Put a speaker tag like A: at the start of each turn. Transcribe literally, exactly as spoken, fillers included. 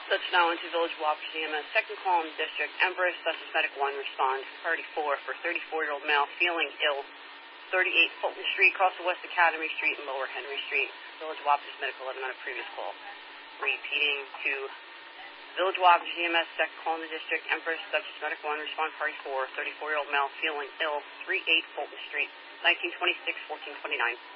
A: Such now into Village Wappers E M S, second call in the district, Empress, Sussex Medic one, respond, Priority four for thirty-four-year-old male feeling ill, thirty-eight Fulton Street, across the West Academy Street and Lower Henry Street. Village Wappers Medical eleven on a previous call. Repeating to Village Wappers E M S, second call in the district, Empress, Sussex Medic one, respond, Priority four, thirty-four-year-old male feeling ill, thirty-eight Fulton Street, nineteen twenty-six, fourteen twenty-nine.